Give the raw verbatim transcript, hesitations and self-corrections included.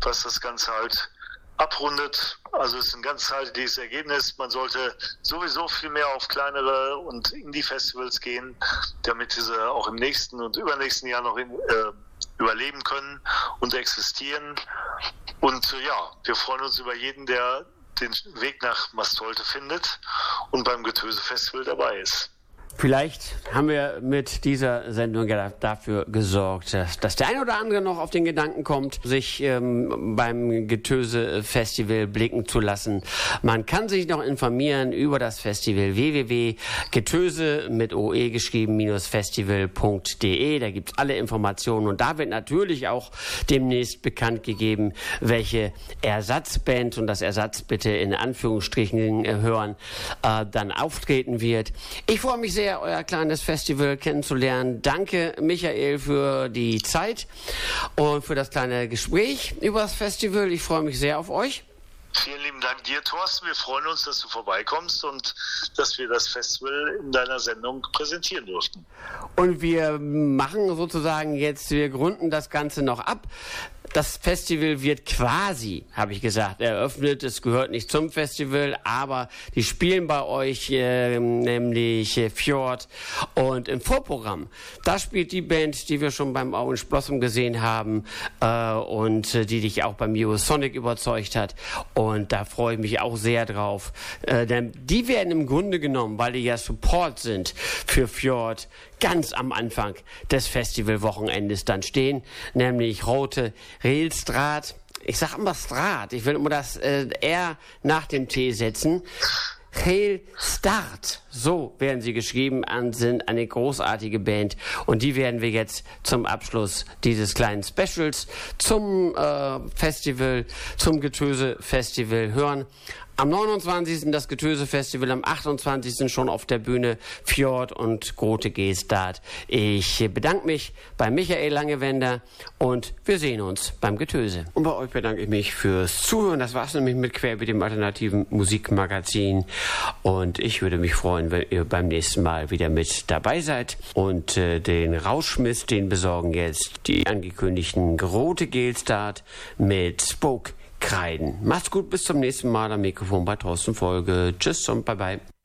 was das Ganze halt abrundet. Also es ist ein ganzheitliches Ergebnis. Man sollte sowieso viel mehr auf kleinere und Indie-Festivals gehen, damit diese auch im nächsten und übernächsten Jahr noch in, äh, überleben können und existieren. Und äh, ja, wir freuen uns über jeden, der den Weg nach Mastolte findet und beim Getöse-Festival dabei ist. Vielleicht haben wir mit dieser Sendung ja dafür gesorgt, dass, dass der ein oder andere noch auf den Gedanken kommt, sich ähm, beim Getöse-Festival blicken zu lassen. Man kann sich noch informieren über das Festival w w w punkt getöse mit oe geschrieben minus festival punkt de. Da gibt es alle Informationen und da wird natürlich auch demnächst bekannt gegeben, welche Ersatzband, und das Ersatz bitte in Anführungsstrichen äh, hören, äh, dann auftreten wird. Ich freue mich sehr, euer kleines Festival kennenzulernen. Danke, Michael, für die Zeit und für das kleine Gespräch über das Festival. Ich freue mich sehr auf euch. Vielen lieben Dank dir, Thorsten. Wir freuen uns, dass du vorbeikommst und dass wir das Festival in deiner Sendung präsentieren durften. Und wir machen sozusagen jetzt, wir gründen das Ganze noch ab. Das Festival wird quasi, habe ich gesagt, eröffnet. Es gehört nicht zum Festival, aber die spielen bei euch, äh, nämlich äh, Fjord. Und im Vorprogramm, da spielt die Band, die wir schon beim Orange Blossom gesehen haben äh, und äh, die dich auch beim Eurosonic überzeugt hat. Und da freue ich mich auch sehr drauf. Äh, denn die werden im Grunde genommen, weil die ja Support sind für Fjord, ganz am Anfang des Festivalwochenendes dann stehen, nämlich Rote Railstraat. Ich sag immer Straat, ich will immer das äh, R nach dem T setzen. Railstart, so werden sie geschrieben, und sind eine großartige Band und die werden wir jetzt zum Abschluss dieses kleinen Specials zum äh, Festival, zum Getöse-Festival hören. Am neunundzwanzigsten das Getöse-Festival, am achtundzwanzigsten schon auf der Bühne Fjord und Grote G-Start. Ich bedanke mich bei Michael Langewender und wir sehen uns beim Getöse. Und bei euch bedanke ich mich fürs Zuhören. Das war's nämlich mit Querbeat, dem alternativen Musikmagazin. Und ich würde mich freuen, wenn ihr beim nächsten Mal wieder mit dabei seid. Und äh, den Rauschmiss, den besorgen jetzt die angekündigten Grote G-Start mit Spoke Kreiden. Macht's gut, bis zum nächsten Mal am Mikrofon bei Thorsten Folge. Tschüss und bye bye.